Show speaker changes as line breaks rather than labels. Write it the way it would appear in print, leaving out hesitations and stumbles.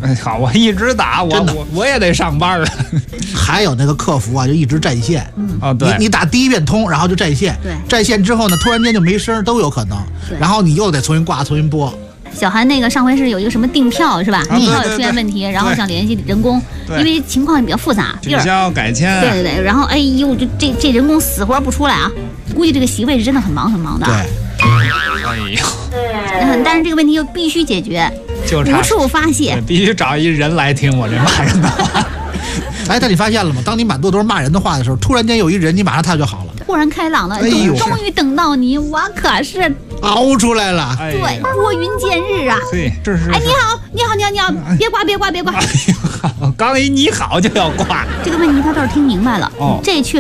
好，我一直打，我也得上班了。
还有那个客服啊，就一直占线。
哦，对，
你打第一遍通，然后就占线。
对，
占线之后呢，突然间就没声都有可能。然后你又得重新挂，重新拨。
小韩那个上回是有一个什么订票是吧？订票出现问题，然后想联系人工，因为情况比较复杂，
取消改签。
对，然后哎呦，就这人工死活不出来啊！估计这个席位是真的很忙的。
对，
哎呦，
但是这个问题又必须解决，
就
无处发泄，
必须找一人来听我这骂人的话。
哎，但你发现了吗？当你满肚都是骂人的话的时候，突然间有一人，你马上他就好了，
突然开朗了。
哎呦，
终于等到你，我可是
熬出来了。
对，拨云见日啊！
对，这是。
哎，你好，别挂。
刚一你好就要挂。
这个问题他倒是听明白了。这确